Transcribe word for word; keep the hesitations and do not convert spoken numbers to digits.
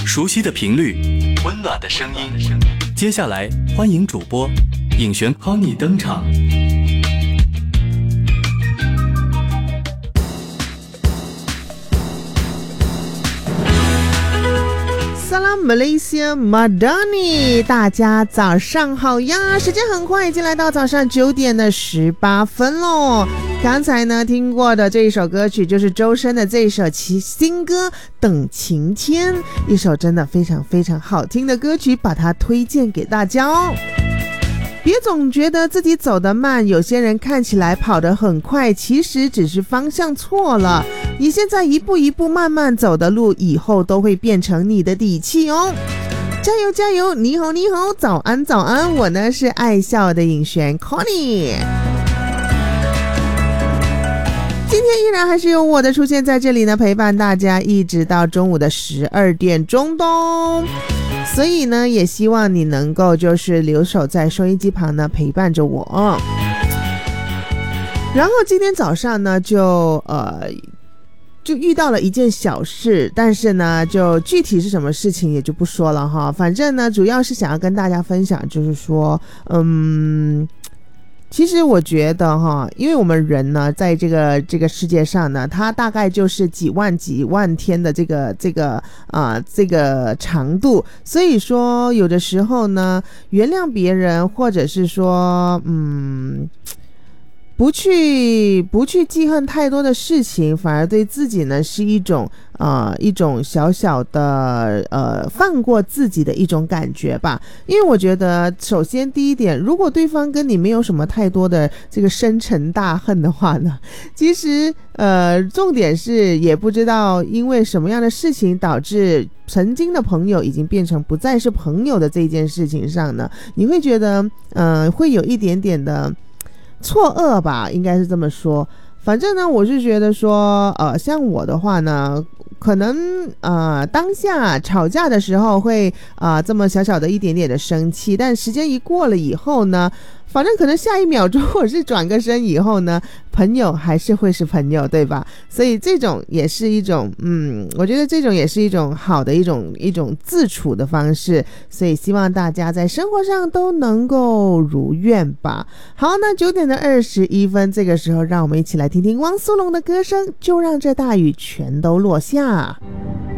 熟悉的频率，温暖的声音。接下来欢迎主播影璇 Honey 登场。 Salam Malaysia Madani， 大家早上好呀！时间很快已经来到早上九点的十八分喽。刚才呢听过的这一首歌曲就是周深的这一首新歌《等晴天》，一首真的非常非常好听的歌曲，把它推荐给大家哦。别总觉得自己走得慢，有些人看起来跑得很快，其实只是方向错了。你现在一步一步慢慢走的路，以后都会变成你的底气哦。加油加油！你好你好，早安早安，我呢是爱笑的影璇 Connie。今天依然还是由我的出现在这里呢，陪伴大家一直到中午的十二点钟咚。所以呢，也希望你能够就是留守在收音机旁呢，陪伴着我。然后今天早上呢，就呃就遇到了一件小事，但是呢，就具体是什么事情也就不说了哈。反正呢，主要是想要跟大家分享，就是说，嗯。其实我觉得哈，因为我们人呢，在这个这个世界上呢，它大概就是几万几万天的这个这个啊、呃、这个长度，所以说有的时候呢，原谅别人，或者是说，嗯。不去不去记恨太多的事情，反而对自己呢是一种呃一种小小的呃放过自己的一种感觉吧。因为我觉得首先第一点，如果对方跟你没有什么太多的这个深沉大恨的话呢，其实呃重点是也不知道因为什么样的事情导致曾经的朋友已经变成不再是朋友的这件事情上呢，你会觉得呃会有一点点的错愕吧，应该是这么说。反正呢，我是觉得说，呃，像我的话呢，可能呃当下吵架的时候会啊、呃、这么小小的一点点的生气，但时间一过了以后呢，反正可能下一秒钟或是转个身以后呢，朋友还是会是朋友，对吧？所以这种也是一种，嗯，我觉得这种也是一种好的一种一种自处的方式。所以希望大家在生活上都能够如愿吧。好，那九点的二十一分，这个时候让我们一起来听听汪苏泷的歌声，就让这大雨全都落下。